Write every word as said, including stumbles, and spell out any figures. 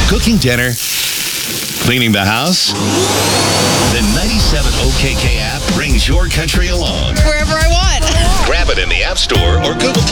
Cooking dinner? Cleaning the house? The ninety-seven O K K app brings your country along. Wherever I want. Grab it in the App Store or Google